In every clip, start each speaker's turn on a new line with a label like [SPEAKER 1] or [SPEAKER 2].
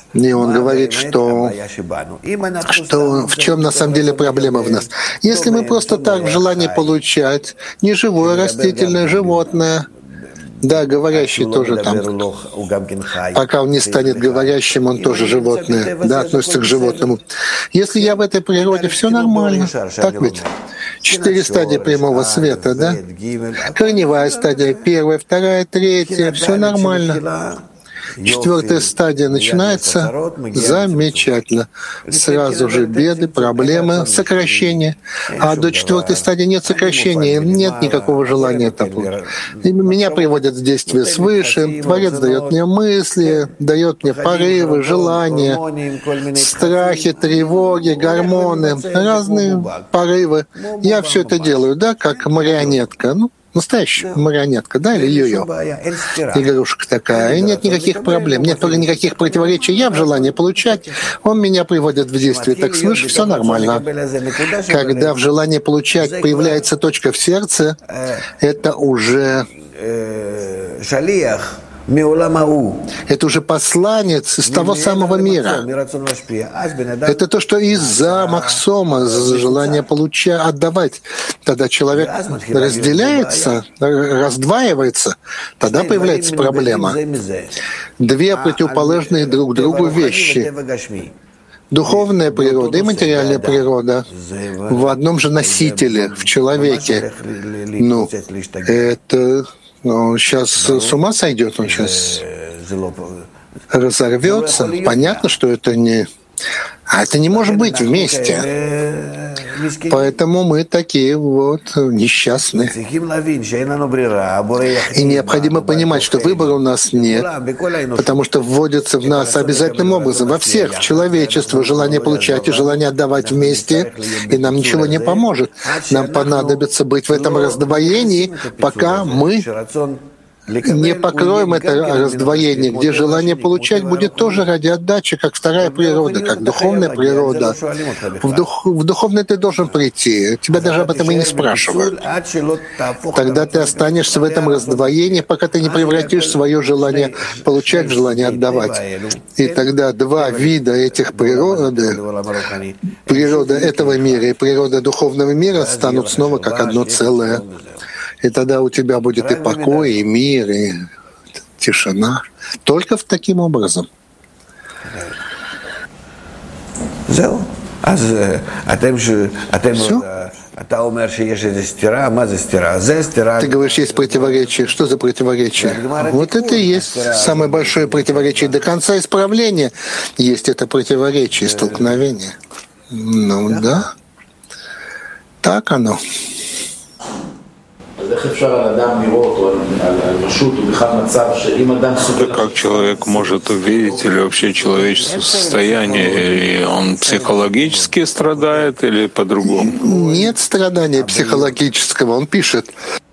[SPEAKER 1] И он говорит, что в чем на самом деле проблема в нас. Если мы просто так в желании получать, не живое растительное, животное, да, говорящий тоже там. Пока он не станет говорящим, он тоже животное, да, относится к животному. Если я в этой природе, все нормально. Так ведь? 4 стадии прямого света, да? Корневая стадия, 1, 2, 3, все нормально. 4 стадия начинается замечательно. Сразу же беды, проблемы, сокращение. А до 4 стадии нет сокращения, нет никакого желания того. Меня приводят в действие свыше, Творец дает мне мысли, дает мне порывы, желания, страхи, тревоги, гормоны, разные порывы. Я все это делаю, да, как марионетка. Настоящая марионетка, да, или йо-йо? Игрушка такая. И нет никаких проблем, нет никаких противоречий. Я в желании получать, он меня приводит в действие. Так свыше все нормально. Когда в желании получать появляется точка в сердце, это уже... Это уже посланец из того самого мира. Это то, что из-за махсома, из-за желания получать, отдавать. Тогда человек разделяется, раздваивается, тогда появляется проблема. 2 противоположные друг другу вещи. Духовная природа и материальная природа в одном же носителе, в человеке. Это... Он сейчас с ума сойдет, он сейчас разорвется. Понятно, что это не... А это не может быть вместе. Поэтому мы такие вот несчастные. И необходимо понимать, что выбора у нас нет, потому что вводится в нас обязательным образом во всех, в человечество, желание получать и желание отдавать вместе, и нам ничего не поможет. Нам понадобится быть в этом раздвоении, пока мы не покроем это раздвоение, где желание получать будет тоже ради отдачи, как вторая природа, как духовная природа. В духовной ты должен прийти. Тебя даже об этом и не спрашивают. Тогда ты останешься в этом раздвоении, пока ты не превратишь свое желание получать в желание отдавать. И тогда 2 вида этих природы, природа этого мира и природа духовного мира, станут снова как одно целое. И тогда у тебя будет и покой, и мир, и тишина. Только таким образом.
[SPEAKER 2] Все?
[SPEAKER 1] Ты говоришь, есть противоречие. Что за противоречие? Вот это и есть самое большое противоречие. До конца исправления есть это противоречие, столкновение. Ну да. Так оно.
[SPEAKER 3] Как человек может увидеть, или вообще человечество в состоянии, или он психологически страдает, или по-другому?
[SPEAKER 1] Нет страдания психологического. Он пишет,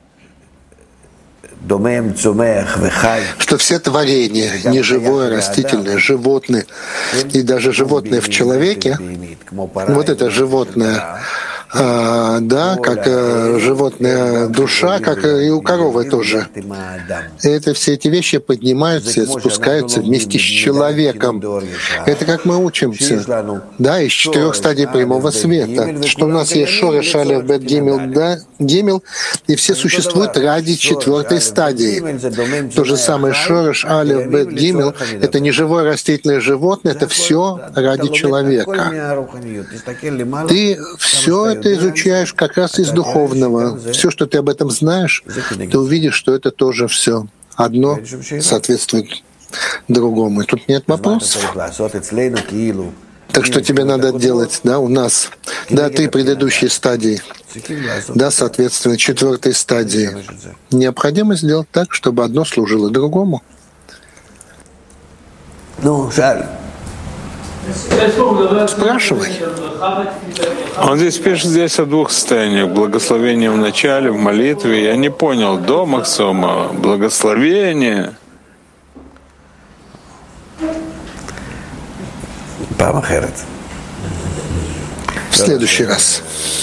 [SPEAKER 1] что все творения, неживое, растительное, животные, и даже животные в человеке, вот это животное, да, как животная душа, как и у коровы тоже. Это все эти вещи поднимаются и спускаются вместе с человеком. Это как мы учимся, да, из 4 стадий прямого света, что у нас есть шореш, алеф, бет, гимел, да, гимел, и все существуют ради 4 стадии. То же самое шореш, алеф, бет, гимел — это не живое растительное животное, это все ради человека. Ты все это изучаешь как раз из духовного. Все, что ты об этом знаешь, ты увидишь, что это тоже все одно соответствует другому. И тут нет вопросов. Так что тебе надо делать, да, у нас, да, 3 предыдущие стадии, да, соответственно, 4 стадии. Необходимо сделать так, чтобы одно служило другому.
[SPEAKER 2] Ну, жаль.
[SPEAKER 1] Спрашивай.
[SPEAKER 3] Он здесь пишет о 2 состояниях. Благословение в начале, в молитве. Я не понял, до Махсома, благословение.
[SPEAKER 1] В следующий раз.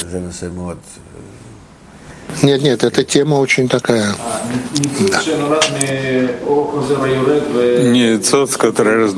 [SPEAKER 1] Нет, эта тема очень такая. Да.
[SPEAKER 3] Не тот, который